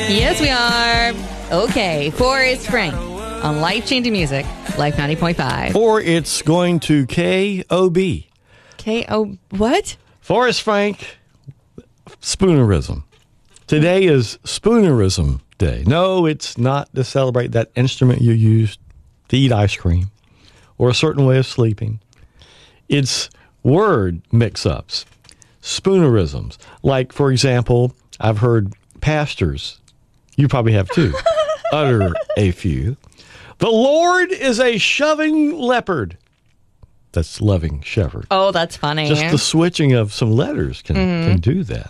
Yes, we are. Okay, Forrest Frank on Life-Changing Music, Life 90.5. Or it's going to K.O.B. K.O. What? Forrest Frank, Spoonerism. Today is Spoonerism Day. No, it's not to celebrate that instrument you use to eat ice cream or a certain way of sleeping. It's word mix-ups, spoonerisms. Like, for example, I've heard pastors, you probably have too, utter a few. The Lord is a shoving leopard. That's loving shepherd. Oh, that's funny. Just the switching of some letters can do that.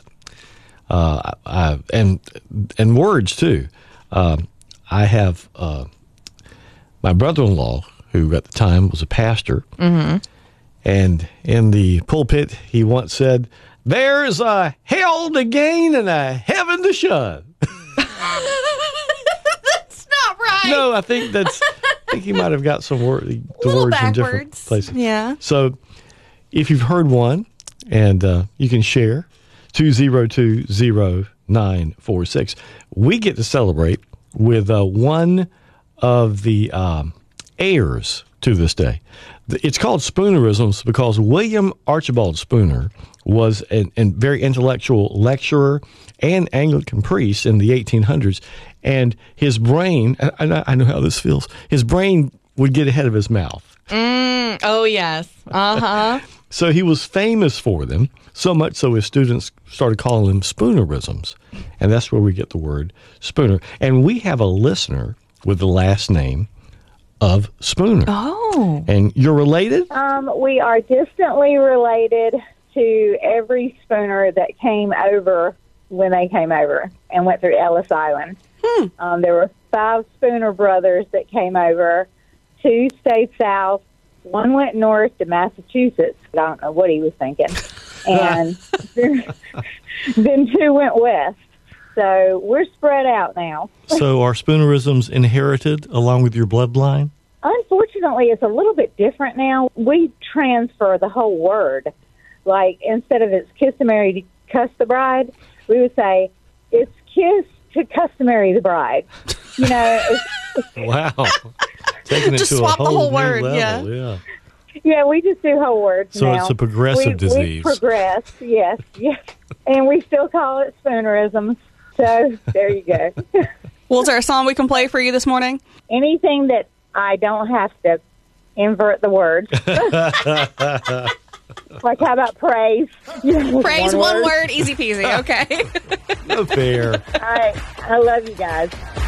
And words too. I have my brother-in-law, who at the time was a pastor, and in the pulpit he once said, "There's a hell to gain and a heaven to shun." That's not right. No, I think he might have got some words in different places. Yeah. So if you've heard one, and you can share, 2020946. We get to celebrate with one of the heirs to this day. It's called Spoonerisms because William Archibald Spooner was a very intellectual lecturer and Anglican priest in the 1800s. And his brain, I know how this feels, his brain would get ahead of his mouth. Oh, yes. Uh-huh. So he was famous for them, so much so his students started calling them Spoonerisms. And that's where we get the word Spooner. And we have a listener with the last name of Spooner. Oh. And you're related? We are distantly related to every Spooner that came over when they came over and went through Ellis Island. There were 5 Spooner brothers that came over, 2 stayed south, 1 went north to Massachusetts. I don't know what he was thinking. And then 2 went west. So we're spread out now. So are Spoonerisms inherited along with your bloodline? Unfortunately, it's a little bit different now. We transfer the whole word. Like, instead of it's customary to cuss the bride, we would say, it's kiss to customary the bride. You know, Wow. Taking it Just to swap a the whole whole new word, level. yeah. yeah, we just do whole words So now. it's a progressive disease. We progressed, yes. And we still call it Spoonerisms. So there you go. Well, is there a song we can play for you this morning? Anything that I don't have to invert the words. Like, how about praise? Praise, one word, easy peasy. Okay. No fair. All right. I love you guys.